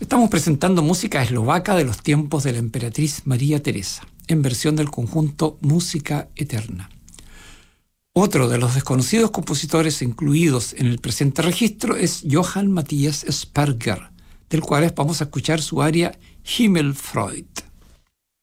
Estamos presentando música eslovaca de los tiempos de la emperatriz María Teresa, en versión del conjunto Música Eterna. Otro de los desconocidos compositores incluidos en el presente registro es Johann Matthias Sperger, del cual vamos a escuchar su aria Himmelfreud.